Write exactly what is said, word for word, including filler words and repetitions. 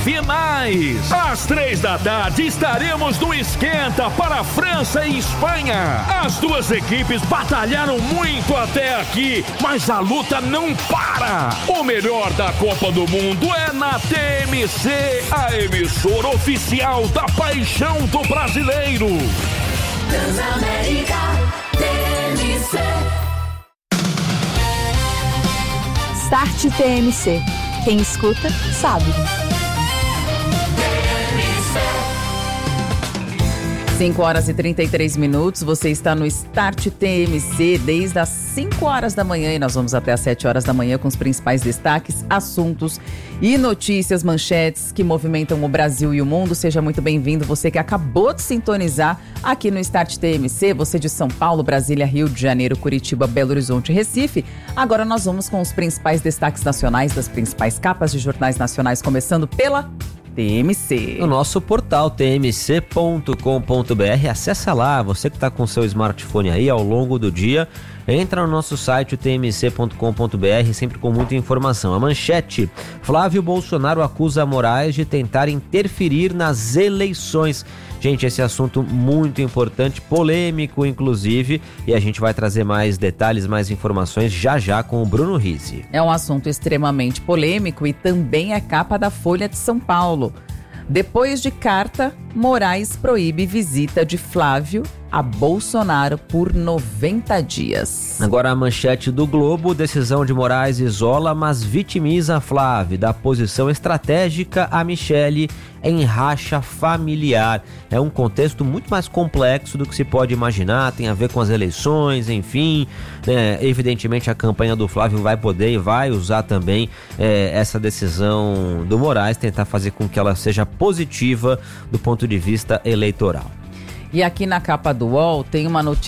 semifinais. Às três da tarde estaremos no Esquenta para a França e Espanha. As duas equipes batalharam muito até aqui, mas a luta não para. O melhor da Copa do Mundo é na T M C, a emissora oficial da paixão do brasileiro. Transamérica T M C. Start T M C. Quem escuta, sabe. cinco horas e trinta e três minutos, você está no Start T M C desde as cinco horas da manhã e nós vamos até as sete horas da manhã com os principais destaques, assuntos e notícias, manchetes que movimentam o Brasil e o mundo. Seja muito bem-vindo, você que acabou de sintonizar aqui no Start T M C, você de São Paulo, Brasília, Rio de Janeiro, Curitiba, Belo Horizonte e Recife. Agora nós vamos com os principais destaques nacionais das principais capas de jornais nacionais, começando pela T M C. O nosso portal t m c ponto com ponto b r, acessa lá, você que está com seu smartphone aí ao longo do dia, entra no nosso site t m c ponto com ponto b r, sempre com muita informação. A manchete: Flávio Bolsonaro acusa Moraes de tentar interferir nas eleições. Gente, esse assunto muito importante, polêmico inclusive, e a gente vai trazer mais detalhes, mais informações já já com o Bruno Rizzi. É um assunto extremamente polêmico e também é capa da Folha de São Paulo. Depois de carta, Moraes proíbe visita de Flávio a Bolsonaro por noventa dias. Agora a manchete do Globo: decisão de Moraes isola, mas vitimiza Flávio. Da posição estratégica a Michele em racha familiar. É um contexto muito mais complexo do que se pode imaginar, tem a ver com as eleições, enfim, né? Evidentemente a campanha do Flávio vai poder e vai usar também é, essa decisão do Moraes, tentar fazer com que ela seja positiva do ponto de vista eleitoral. E aqui na capa do U O L tem uma notícia